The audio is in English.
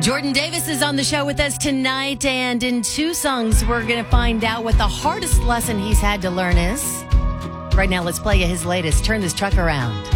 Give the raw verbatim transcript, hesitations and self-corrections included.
Jordan Davis is on the show with us tonight, and in two songs, we're going to find out what the hardest lesson he's had to learn is. Right now, let's play you his latest, Turn This Truck Around.